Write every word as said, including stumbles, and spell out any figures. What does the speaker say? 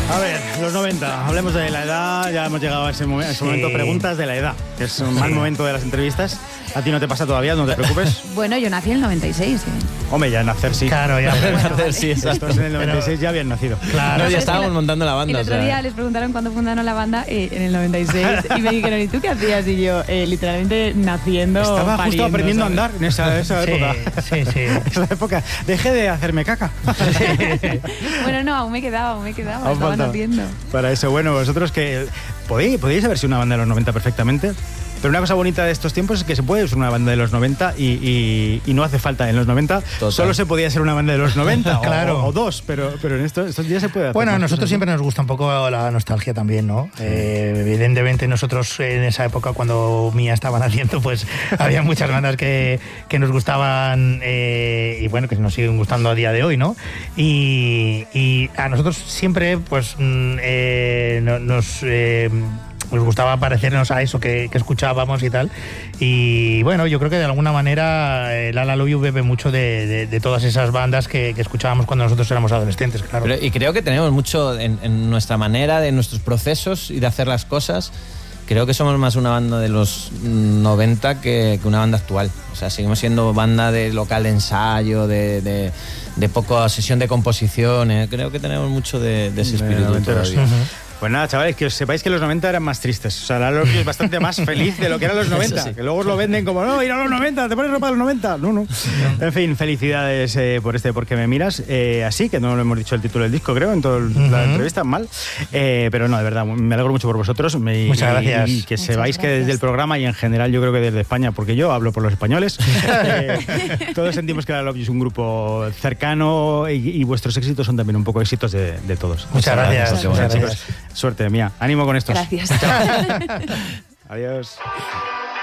A ver, los noventa, hablemos de la edad, ya hemos llegado a ese, momen- a ese Sí. momento, preguntas de la edad, que es un mal momento de las entrevistas. A ti no te pasa todavía, no te preocupes. Bueno, yo nací en el noventa y seis. ¿eh? Hombre, ya nacer sí. Claro, ya. Bueno, Hacer, vale. sí, exacto. Estos en el noventa y seis ya habían nacido. Claro, No, ya es que estábamos la- montando la El banda. o otro sea. día les preguntaron cuándo fundaron la banda eh, en el noventa y seis y me dijeron, ¿y tú qué hacías? Y yo, eh, literalmente naciendo. Estaba justo pariendo, aprendiendo ¿sabes? a andar en esa, esa Sí, época. sí, sí. Esa época. Dejé de hacerme caca. Bueno, no, aún me quedaba, aún me quedaba, Aún estaba falta. naciendo. Para eso, bueno, vosotros que podéis, podéis haber sido una banda de los noventa perfectamente, pero una cosa bonita de estos tiempos es que se puede ser una banda de los noventa y, y, y no hace falta. En los noventa Total. solo se podía ser una banda de los noventa Claro. o, o dos, pero, pero en estos, estos días se puede hacer. Bueno, a más nosotros cosas, siempre nos gusta un poco la nostalgia también, ¿no? Eh, evidentemente nosotros en esa época cuando Mía estaba naciendo, pues había muchas bandas que, que nos gustaban eh, y bueno, que nos siguen gustando a día de hoy, ¿no? Y, y a nosotros siempre pues mm, eh, no- nos... eh, nos gustaba parecernos a eso que, que escuchábamos y tal. Y bueno, yo creo que de alguna manera el Lala Love You bebe mucho de, de- de todas esas bandas que, que escuchábamos cuando nosotros éramos adolescentes, claro. Pero- y creo que tenemos mucho en, en nuestra manera, de nuestros procesos y de hacer las cosas. Creo que somos más una banda de los noventa que, que una banda actual. O sea, seguimos siendo banda de local de ensayo, de, de, de poca sesión de composición. eh. Creo que tenemos mucho de, de ese De espíritu noventeros. todavía. Ujú. Pues nada, chavales, que os sepáis que los noventa eran más tristes. O sea, la Love You es bastante más feliz de lo que eran los noventa. sí. Que luego os lo venden como, no, ir a los noventa, te pones ropa de los noventa. No, no. En fin, felicidades eh, por este Porque me miras. Eh, así, que no lo hemos dicho el título del disco, creo, en toda la Ujú. entrevista, mal. Eh, pero no, de verdad, me alegro mucho por vosotros. Me- Muchas y- gracias. Y que Muchas sepáis que gracias. desde el programa y en general yo creo que desde España, porque yo hablo por los españoles, eh, todos sentimos que la Love You es un grupo cercano y, y vuestros éxitos son también un poco éxitos de, de todos. Muchas gracias. Muchas Muchas gracias, gracias. chicos. Suerte, Mía. Ánimo con estos. Gracias. Adiós.